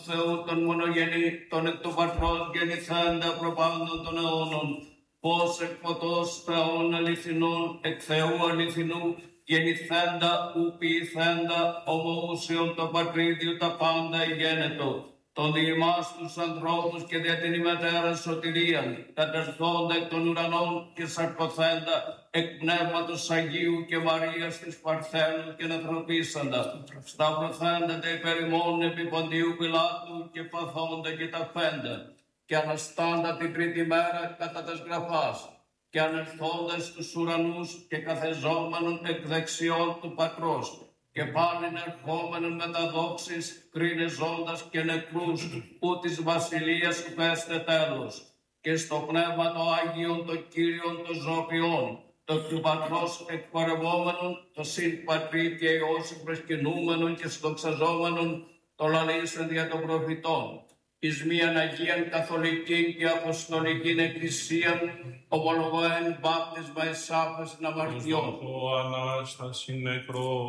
Θεού των μονογεννήτων εκ του Πατρός γεννηθέντα προπάντων των αιώνων, πως εκ φωτός Θεών αληθινών, εκ Θεού αληθινού, γεννηθέντα ου ποιηθέντα, ομοούσιον το Πατρίδιο τα πάντα γένετο, τον διημάς τους ανθρώπους και δια την ημετέραν σωτηρίαν, κατερθόντα εκ των ουρανών και σαρκωθέντα, εκ πνεύματος Αγίου και Μαρίας της Παρθένου και ανθρωπίσαντα, σταυρωθέντα τα υπέρ ημών επί Ποντίου Πιλάτου και παθόντα και ταφέντα, και αναστάντα την τρίτη μέρα κατά τας γραφάς, και ανερθόντας στους ουρανούς και καθεζόμενον εκ δεξιών του Πατρός, και πάλιν ερχόμενον με τα δόξης, κρίνε ζώντας και νεκρούς, που της βασιλείας του πέστε τέλος. Και στο πνεύμα το Άγιον, το Κύριον, το ζωοποιών, το του Πατρός εκπορευόμενον, το συν Πατρί και Υιός προσκυνούμενον και στοξαζόμενον, το λαλήσεν δια των προφητών. Εις μίαν Αγίαν Καθολικήν και Αποστολικήν Εκκλησίαν, ομολογώ εν βάπτισμα εις άφεσιν αμαρτιών. Ο Ανάσταση νεκρό.